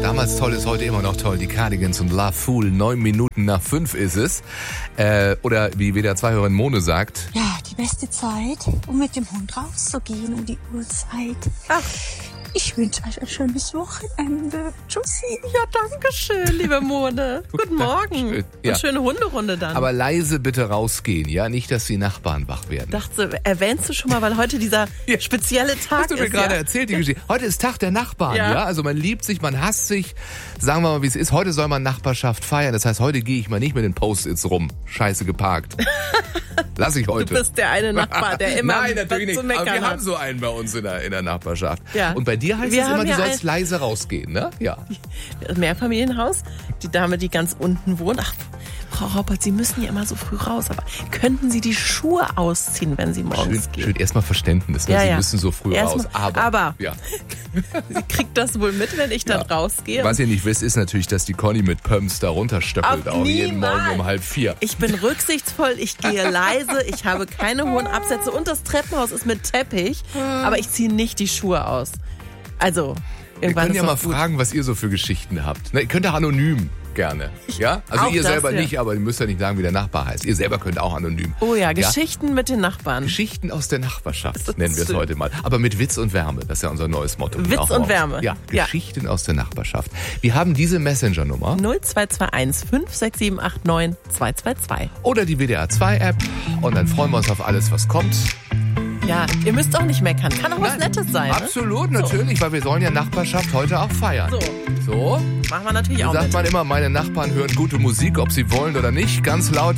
damals toll ist heute immer noch toll. Die Cardigans und Love Fool. 9 Minuten nach 5 ist es. Oder wie WDR 2-Hörerin Mone sagt. Ja, die beste Zeit, um mit dem Hund rauszugehen um die Uhrzeit. Ach. Ich wünsche euch ein schönes Wochenende. Tschüssi. Ja, danke schön, liebe Mone. Guten Morgen. Ja. Und schöne Hunderunde dann. Aber leise bitte rausgehen, ja? Nicht, dass die Nachbarn wach werden. Erwähnst du schon mal, weil heute dieser spezielle Tag Hast du mir ist. gerade erzählt, die Geschichte. Heute ist Tag der Nachbarn, ja? Also man liebt sich, man hasst sich. Sagen wir mal, wie es ist. Heute soll man Nachbarschaft feiern. Das heißt, heute gehe ich mal nicht mit den Post-its rum. Scheiße geparkt. Lass ich heute. Du bist der eine Nachbar, der immer Nein, natürlich nicht. zu meckern Aber wir hat. haben so einen bei uns in der Nachbarschaft. Ja. Und bei dir heißt Wir es immer, haben du ja sollst leise rausgehen, ne? Ja. Mehrfamilienhaus, die Dame, die ganz unten wohnt. Ach, Frau Raupert, Sie müssen ja immer so früh raus, aber könnten Sie die Schuhe ausziehen, wenn Sie morgens gehen? Schön erstmal Verständnis, ne? Ja, Sie ja. müssen so früh raus. Aber ja. Sie kriegt das wohl mit, wenn ich dann rausgehe. Was ihr nicht wisst, ist natürlich, dass die Conny mit Pumps da runterstöppelt, auch jeden Morgen um 3:30. Ich bin rücksichtsvoll, ich gehe leise, ich habe keine hohen Absätze und das Treppenhaus ist mit Teppich, aber ich ziehe nicht die Schuhe aus. Also, Wir irgendwann können ist ja mal auch gut. fragen, was ihr so für Geschichten habt. Ne, ihr könnt auch anonym gerne. Ja? Also Auch ihr das, selber ja. nicht, aber ihr müsst ja nicht sagen, wie der Nachbar heißt. Ihr selber könnt auch anonym. Oh ja, Geschichten mit den Nachbarn. Geschichten aus der Nachbarschaft, Das ist nennen wir es schön. heute mal. Aber mit Witz und Wärme, das ist ja unser neues Motto. Witz Auch und morgens. Wärme. Ja, Ja. Geschichten aus der Nachbarschaft. Wir haben diese Messenger-Nummer 0221 56789 222. oder die WDR 2-App und dann freuen wir uns auf alles, was kommt. Ja, ihr müsst auch nicht meckern. Kann auch was Nettes sein. Ne? Absolut, natürlich, weil wir sollen ja Nachbarschaft heute auch feiern. So. So? Machen wir natürlich Da auch sagt mit. man immer, meine Nachbarn hören gute Musik, ob sie wollen oder nicht. Ganz laut